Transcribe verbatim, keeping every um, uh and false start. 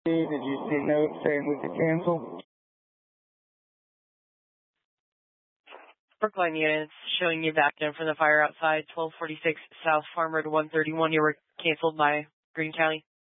Did you see a note saying we could cancel? Brookline units showing you back in from the fire outside, twelve forty-six South Farm Road one thirty-one. You were canceled by Greene County.